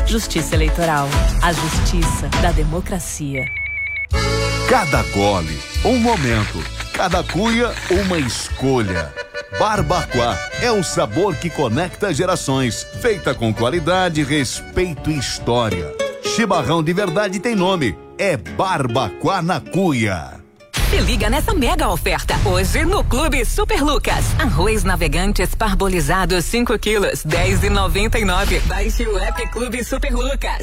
Justiça Eleitoral, a justiça da democracia. Cada gole, um momento. Cada cuia, uma escolha. Barbacoa é o sabor que conecta gerações. Feita com qualidade, respeito e história. Chimarrão de verdade tem nome. É Barbacoa na Cuia. Se liga nessa mega oferta. Hoje no Clube Super Lucas. Arroz Navegantes parbolizado 5 quilos, 10,99. Baixe o app Clube Super Lucas.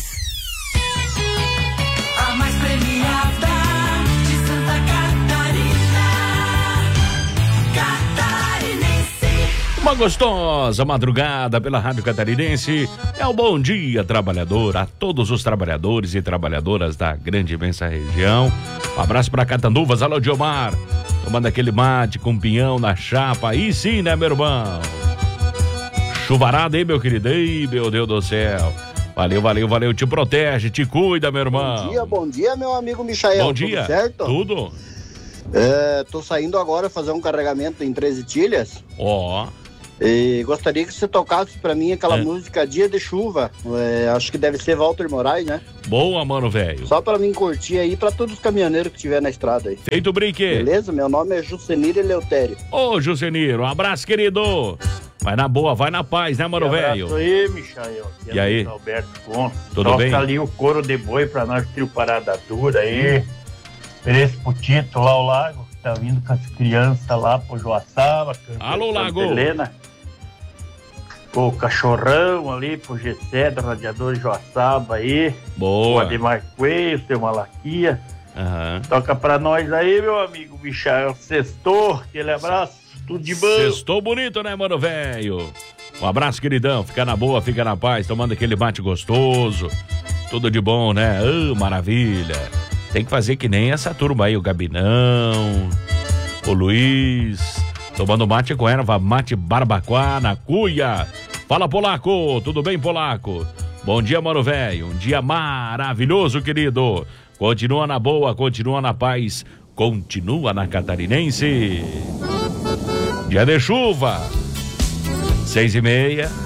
A mais premiada de Santa Catarina. Catarinense. Uma gostosa madrugada pela Rádio Catarinense. É o bom dia, trabalhador, a todos os trabalhadores e trabalhadoras da grande imensa região. Um abraço pra Catanduvas, alô Diomar, tomando aquele mate com pinhão na chapa, aí sim, né, meu irmão? Chuvarada aí, meu querido, ei, meu Deus do céu. Valeu, te protege, te cuida, meu irmão. Bom dia, meu amigo Michael. Bom dia, tudo certo? Tudo? Tô saindo agora fazer um carregamento em 13 Tilhas. Ó. E gostaria que você tocasse pra mim aquela música Dia de Chuva. Acho que deve ser Walter Moraes, né? Boa, mano, velho. Só pra mim curtir aí, pra todos os caminhoneiros que tiver na estrada aí. Feito o brinquedo. Beleza? Meu nome é Jusenir Eleutério. Ô, Jusenir, um abraço, querido. Vai na boa, vai na paz, né, mano, velho? Um abraço aí, Michael. E aí? Alberto Conto. Tudo bem? Toca ali o couro de boi pra nós, trio parada dura aí. Esse Putito lá, o Lago, que tá vindo com as crianças lá pro Joaçaba. Alô, Lago. Helena. O Cachorrão ali pro Gessé, do Radiador de Joaçaba aí. Boa. O Ademar Coelho, seu Malaquia. Aham. Toca pra nós aí, meu amigo Michael. Sextou, aquele abraço, tudo de bom. Sextou bonito, né, mano, velho? Um abraço, queridão. Fica na boa, fica na paz, tomando aquele mate gostoso. Tudo de bom, né? Maravilha. Tem que fazer que nem essa turma aí, o Gabinão, o Luiz, tomando mate com erva, mate Barbacoa na Cuia. Fala, Polaco, tudo bem, Polaco? Bom dia, mano velho, um dia maravilhoso, querido. Continua na boa, continua na paz, continua na Catarinense. Dia de chuva, 6:30.